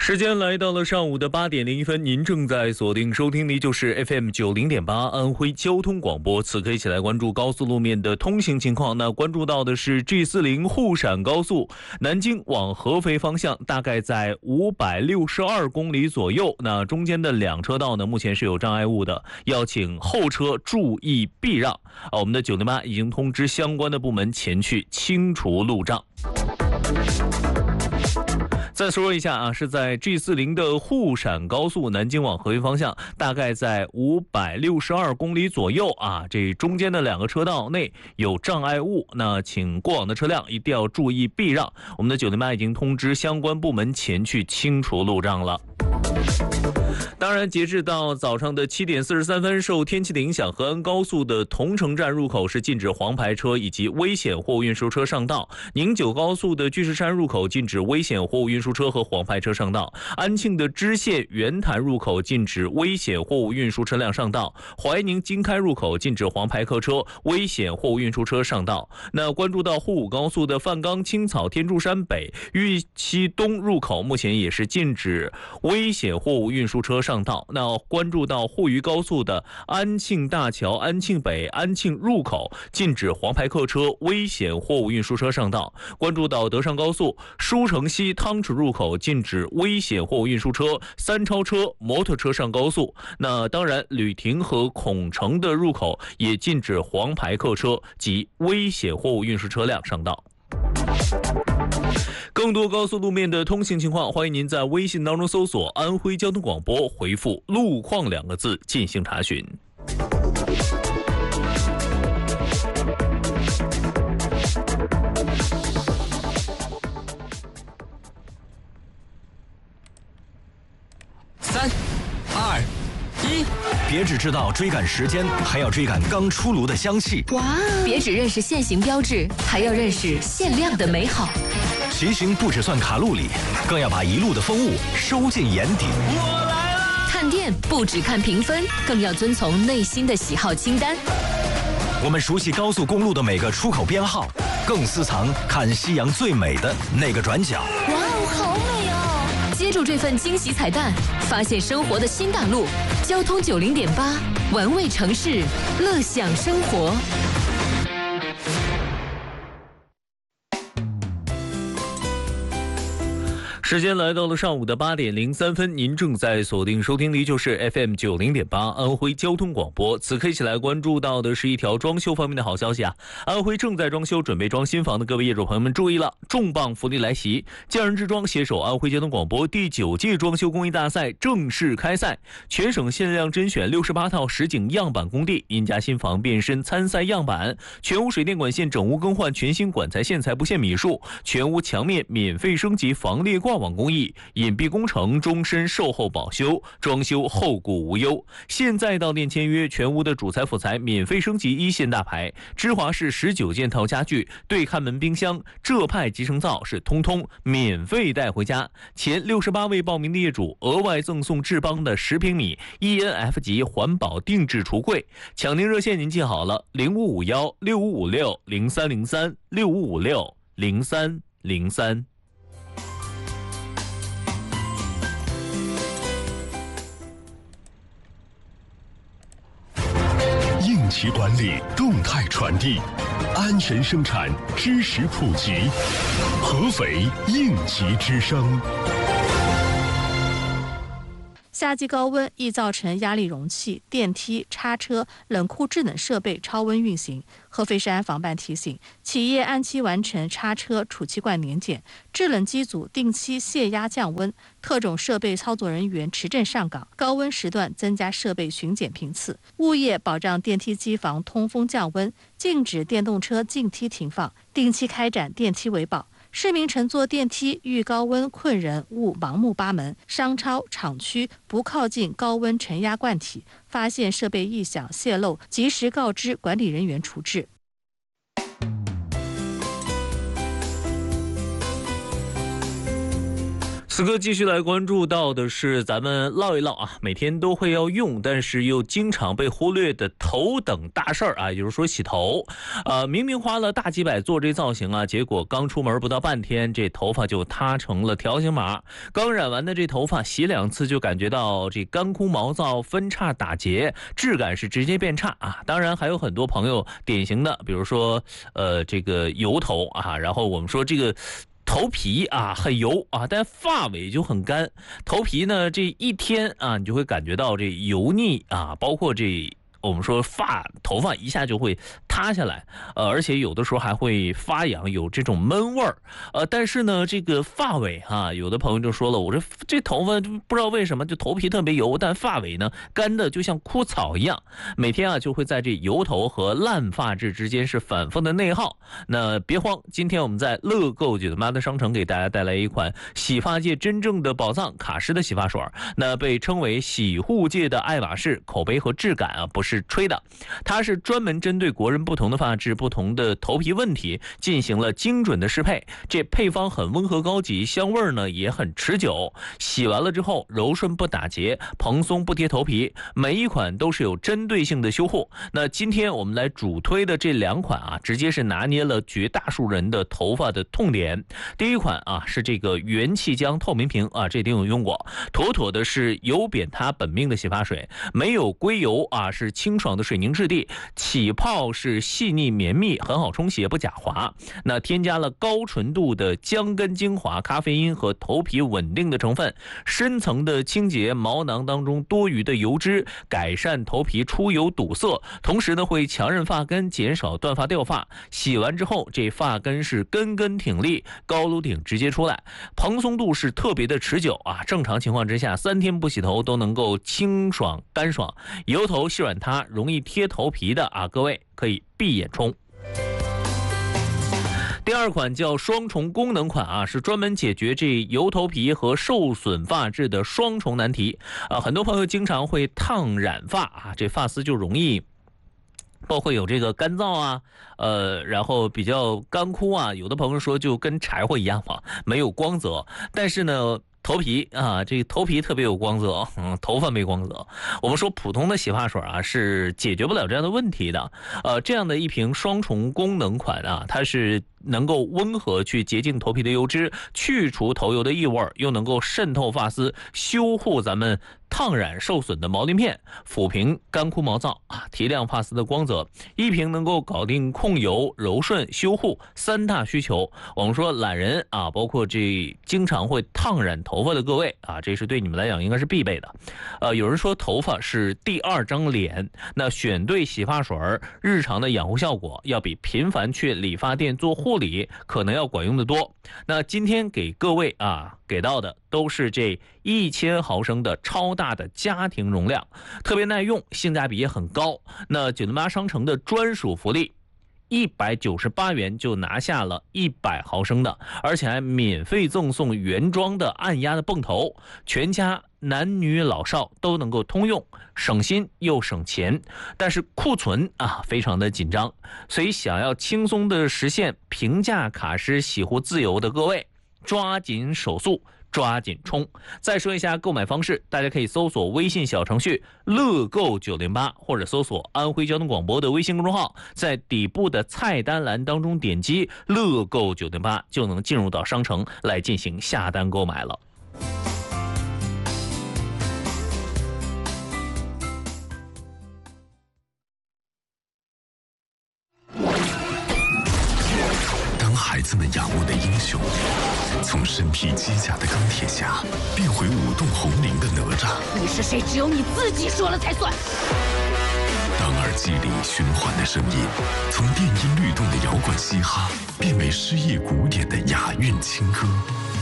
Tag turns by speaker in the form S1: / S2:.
S1: 时间来到了上午的8点01分，您正在锁定收听的就是 FM 90.8安徽交通广播。此刻一起来关注高速路面的通行情况。那关注到的是 G40 沪陕高速南京往合肥方向，大概在562公里左右。那中间的两车道呢，目前是有障碍物的，要请后车注意避让。我们的908已经通知相关的部门前去清除路障。再说一下是在 G40 的沪陕高速南京往合肥方向，大概在562公里左右这中间的两个车道内有障碍物，那请过往的车辆一定要注意避让。我们的908已经通知相关部门前去清除路障了。当然，截至到早上的7点43分，受天气的影响，河安高速的桐城站入口是禁止黄牌车以及危险货物运输车上道；宁九高速的巨石山入口禁止危险货物运输车和黄牌车上道；安庆的知县圆潭入口禁止危险货物运输车辆上道；怀宁经开入口禁止黄牌客车、危险货物运输车上道。那关注到沪武高速的范冈青草天柱山北玉溪东入口，目前也是禁止危险货物运输车上道。那关注到沪渝高速的安庆大桥安庆北安庆入口禁止黄牌客车、危险货物运输车上道。关注到德上高速舒城西汤池入口禁止危险货物运输车、三超车、摩托车上高速。那当然，吕亭和孔城的入口也禁止黄牌客车及危险货物运输车辆上道。更多高速路面的通行情况，欢迎您在微信当中搜索安徽交通广播，回复路况2个字进行查询。
S2: 3、2、1，
S3: 别只知道追赶时间，还要追赶刚出炉的香气。
S4: 哇！别只认识限行标志，还要认识限量的美好。
S3: 骑行不只算卡路里，更要把一路的风物收进眼底。
S2: 我来了！
S4: 看店不只看评分，更要遵从内心的喜好清单。
S3: 我们熟悉高速公路的每个出口编号，更私藏看夕阳最美的那个转角。
S4: 哇哦，好美哦！接住这份惊喜彩蛋，发现生活的新大陆。交通90.8，玩味城市，乐享生活。
S1: 时间来到了上午的8点03分，您正在锁定收听的就是 FM 90.8安徽交通广播。此刻一起来关注到的是一条装修方面的好消息安徽正在装修准备装新房的各位业主朋友们注意了，重磅福利来袭！匠人之装携手安徽交通广播第9届装修工艺大赛正式开赛，全省限量甄选68套实景样板工地，您家新房变身参赛样板，全屋水电管线整屋更换，全新管材线材不限米数，全屋墙面免费升级防裂挂网工艺，隐蔽工程终身售后保修，装修后顾无忧。现在到店签约，全屋的主材辅材免费升级1线大牌，芝华士19件套家具，对看门冰箱，浙派集成灶是通通免费带回家。前68位报名的业主额外赠送志邦的10平米 ENF 级环保定制橱柜。抢订热线您记好了，0551 6556 0303 6556 0303。
S5: 应急管理，动态传递，安全生产，知识普及。合肥应急之声。
S6: 夏季高温易造成压力容器、电梯、叉车、冷库制冷设备超温运行。合肥市安防办提醒，企业按期完成叉车、储气罐年检，制冷机组定期泄压降温，特种设备操作人员持证上岗，高温时段增加设备巡检频次。物业保障电梯机房通风降温，禁止电动车进梯停放，定期开展电梯维保。市民乘坐电梯遇高温困人，勿盲目扒门。商超、厂区不靠近高温承压罐体，发现设备异响泄漏，及时告知管理人员处置。
S1: 此刻继续来关注到的是咱们唠一唠啊，每天都会要用，但是又经常被忽略的头等大事儿啊，也就是说洗头。明明花了大几百做这造型啊，结果刚出门不到半天，这头发就塌成了条形码。刚染完的这头发洗2次就感觉到这干枯毛躁、分叉打结，质感是直接变差啊。当然还有很多朋友典型的，比如说这个油头啊，然后我们说这个头皮啊很油啊，但发尾就很干。头皮呢这一天啊，你就会感觉到这油腻啊，包括这我们说头发一下就会塌下来，而且有的时候还会发痒，有这种闷味儿。但是呢，这个发尾啊，有的朋友就说了，我这头发不知道为什么就头皮特别油，但发尾呢干的就像枯草一样，每天啊就会在这油头和烂发质之间是反复的内耗。那别慌，今天我们在乐购988的商城给大家带来一款洗发界真正的宝藏——卡诗的洗发水，那被称为洗护界的爱马仕，口碑和质感啊不是吹的，它是专门针对国人不同的发质、不同的头皮问题进行了精准的适配。这配方很温和高级，香味呢也很持久。洗完了之后柔顺不打结，蓬松不贴头皮，每一款都是有针对性的修护。那今天我们来主推的这2款啊，直接是拿捏了绝大数人的头发的痛点。第一款啊是这个元气浆透明瓶啊，这一定有用过，妥妥的是油扁塌本命的洗发水，没有硅油啊，是清爽的水凝质地，起泡是细腻绵密，很好冲洗也不假滑。那添加了高纯度的姜根精华、咖啡因和头皮稳定的成分，深层的清洁毛囊当中多余的油脂，改善头皮出油堵塞，同时呢会强韧发根，减少断发掉发。洗完之后这发根是根根挺立，高颅顶直接出来，蓬松度是特别的持久啊。正常情况之下3天不洗头都能够清爽干爽。油头细软塌容易贴头皮的啊，各位可以闭眼冲。第2款叫双重功能款啊，是专门解决这油头皮和受损发质的双重难题啊。很多朋友经常会烫染发啊，这发丝就容易包括有这个干燥啊，然后比较干枯啊，有的朋友说就跟柴火一样嘛，没有光泽。但是呢头皮啊，这个头皮特别有光泽，头发没光泽。我们说普通的洗发水啊是解决不了这样的问题的。这样的一瓶双重功能款啊，它是能够温和去洁净头皮的油脂，去除头油的异味，又能够渗透发丝，修护咱们烫染受损的毛鳞片，抚平干枯毛躁啊，提亮发丝的光泽。一瓶能够搞定控油、柔顺、修护3大需求。我们说懒人啊，包括这经常会烫染头发的各位啊，这是对你们来讲应该是必备的。有人说头发是第2张脸，那选对洗发水，日常的养护效果要比频繁去理发店做护理可能要管用的多。那今天给各位啊给到的都是这1000毫升的超大的家庭容量，特别耐用，性价比也很高。那988商城的专属福利，198元就拿下了100毫升的，而且还免费赠送原装的按压的泵头，全家男女老少都能够通用，省心又省钱。但是库存啊非常的紧张，所以想要轻松的实现平价卡诗洗护自由的各位，抓紧手速，抓紧冲！再说一下购买方式，大家可以搜索微信小程序乐购908，或者搜索安徽交通广播的微信公众号，在底部的菜单栏当中点击乐购908，就能进入到商城来进行下单购买了。
S5: 孩子们仰慕的英雄，从身披机甲的钢铁侠变回舞动红绫的哪吒。
S7: 你是谁，只有你自己说了才算。
S5: 当耳机里循环的声音，从电音律动的摇滚嘻哈，变为诗意古典的雅韵情歌。